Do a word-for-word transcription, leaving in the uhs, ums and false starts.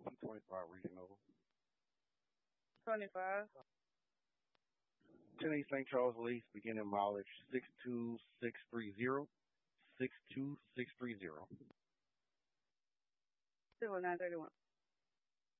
I'm twenty-five regional. twenty-five. ten eight Saint Charles Lease, beginning mileage six two six three zero. six two six three zero. two oh nine thirty-one.